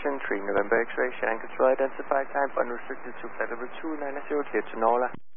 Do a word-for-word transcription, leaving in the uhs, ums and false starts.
Station, three November X-ray, Shannon Control, identify type, unrestricted to flight level two nine zero, clear to Nola.